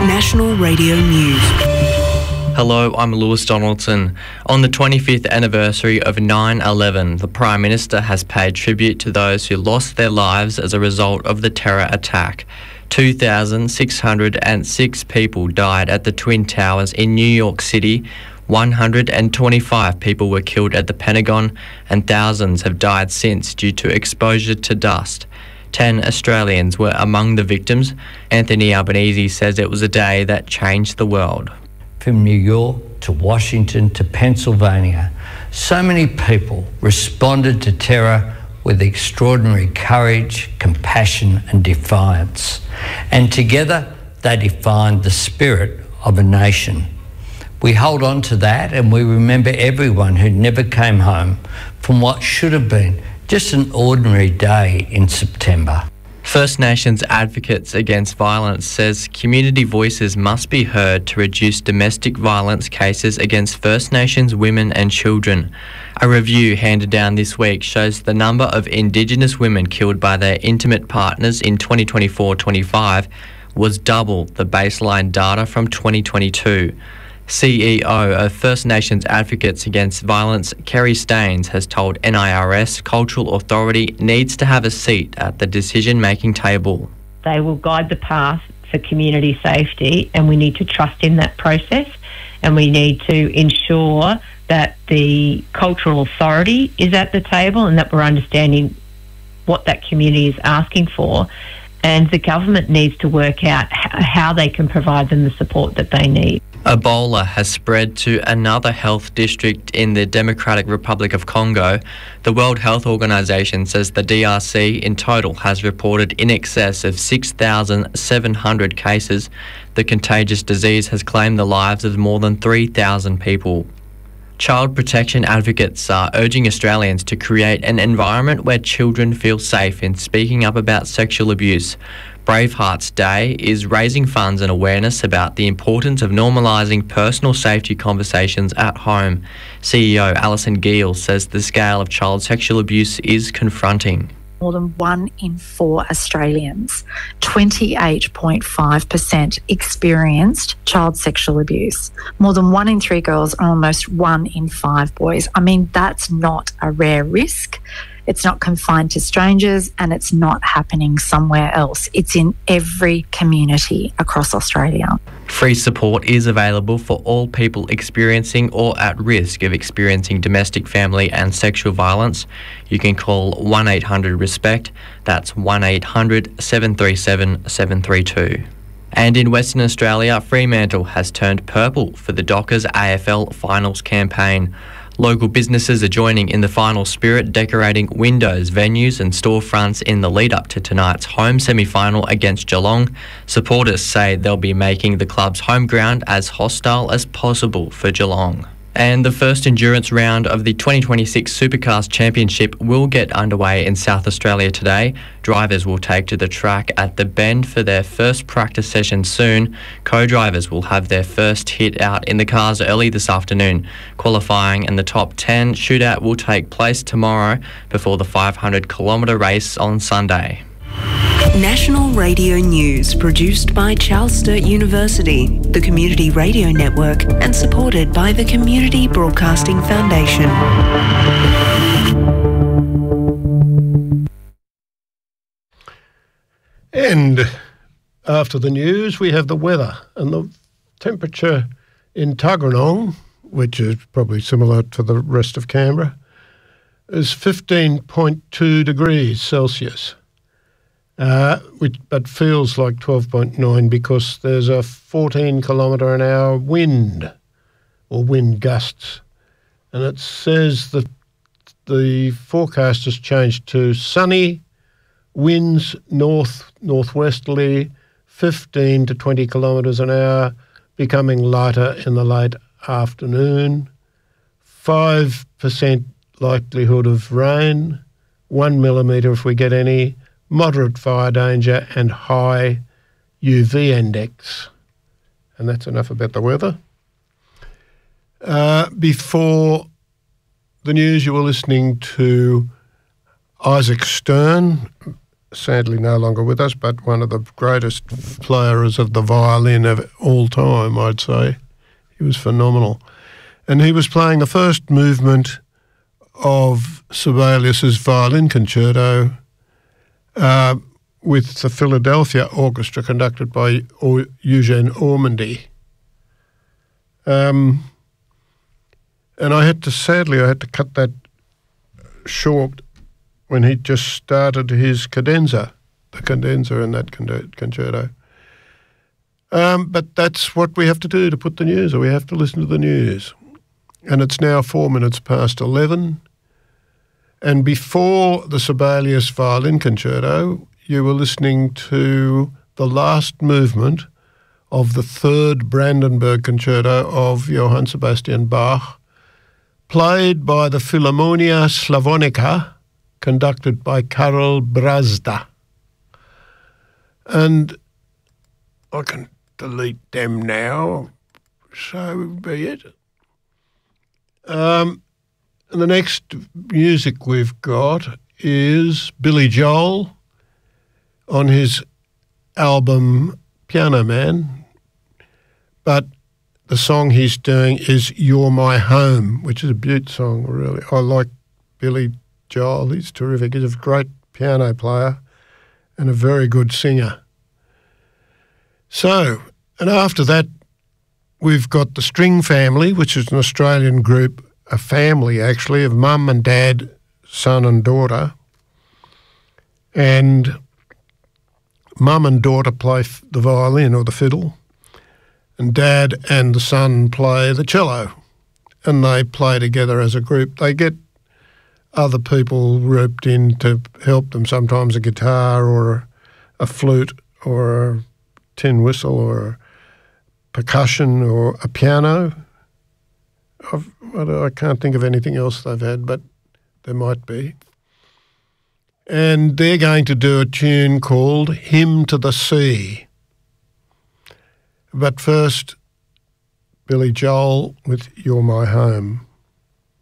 National Radio News. Hello, I'm Lewis Donaldson. On the 25th anniversary of 9/11, the Prime Minister has paid tribute to those who lost their lives as a result of the terror attack. 2,606 people died at the Twin Towers in New York City. 125 people were killed at the Pentagon, and thousands have died since due to exposure to dust. 10 Australians were among the victims. Anthony Albanese says it was a day that changed the world. From New York to Washington to Pennsylvania, so many people responded to terror with extraordinary courage, compassion and defiance. And together they defined the spirit of a nation. We hold on to that and we remember everyone who never came home from what should have been just an ordinary day in September. First Nations Advocates Against Violence says community voices must be heard to reduce domestic violence cases against First Nations women and children. A review handed down this week shows the number of Indigenous women killed by their intimate partners in 2024-25 was double the baseline data from 2022. CEO of First Nations Advocates Against Violence, Kerry Staines, has told NIRS Cultural Authority needs to have a seat at the decision-making table. They will guide the path for community safety, and we need to trust in that process, and we need to ensure that the Cultural Authority is at the table and that we're understanding what that community is asking for, and the government needs to work out how they can provide them the support that they need. Ebola has spread to another health district in the Democratic Republic of Congo. The World Health Organization says the DRC in total has reported in excess of 6,700 cases. The contagious disease has claimed the lives of more than 3,000 people. Child protection advocates are urging Australians to create an environment where children feel safe in speaking up about sexual abuse. Bravehearts Day is raising funds and awareness about the importance of normalising personal safety conversations at home. CEO Alison Gill says the scale of child sexual abuse is confronting. More than 1 in 4 Australians, 28.5%, experienced child sexual abuse. More than 1 in 3 girls and almost 1 in 5 boys. I mean, that's not a rare risk. It's not confined to strangers and it's not happening somewhere else. It's in every community across Australia. Free support is available for all people experiencing or at risk of experiencing domestic, family and sexual violence. You can call 1-800-RESPECT. That's 1-800-737-732. And in Western Australia, Fremantle has turned purple for the Dockers AFL Finals campaign. Local businesses are joining in the final spirit, decorating windows, venues and storefronts in the lead-up to tonight's home semi-final against Geelong. Supporters say they'll be making the club's home ground as hostile as possible for Geelong. And the first endurance round of the 2026 Supercars Championship will get underway in South Australia today. Drivers will take to the track at the Bend for their first practice session soon. Co-drivers will have their first hit out in the cars early this afternoon. Qualifying and the top 10 shootout will take place tomorrow before the 500-kilometre race on Sunday. National Radio News, produced by Charles Sturt University, the Community Radio Network, and supported by the Community Broadcasting Foundation. And after the news, we have the weather, and the temperature in Tuggeranong, which is probably similar to the rest of Canberra, is 15.2 degrees Celsius. But feels like 12.9 because there's a 14 kilometre an hour wind or wind gusts. And it says that the forecast has changed to sunny, winds northwesterly, 15 to 20 kilometres an hour, becoming lighter in the late afternoon, 5% likelihood of rain, 1 millimetre if we get any, moderate fire danger and high UV index. And that's enough about the weather. Before the news, you were listening to Isaac Stern sadly no longer with us, but one of the greatest players of the violin of all time, I'd say. He was phenomenal. And he was playing the first movement of Sibelius's violin concerto with the Philadelphia Orchestra conducted by Eugene Ormandy. And I had to cut that short when he just started his cadenza, the cadenza in that concerto. But that's what we have to do to put the news, or we have to listen to the news. And it's now 11:04. And before the Sibelius Violin Concerto, you were listening to the last movement of the third Brandenburg Concerto of Johann Sebastian Bach, played by the Philharmonia Slavonica, conducted by Karol Brazda. And I can delete them now, so be it. And the next music we've got is Billy Joel on his album Piano Man, but the song he's doing is You're My Home, which is a beaut song, really. I like Billy Joel. He's terrific. He's a great piano player and a very good singer. So, and after that, we've got the String Family, which is an Australian group, a family actually, of mum and dad, son and daughter. And mum and daughter play the violin or the fiddle, and dad and the son play the cello, and they play together as a group. They get other people roped in to help them, sometimes a guitar or a flute or a tin whistle or percussion or a piano. I can't think of anything else they've had, but there might be. And they're going to do a tune called Hymn to the Sea. But first, Billy Joel with You're My Home.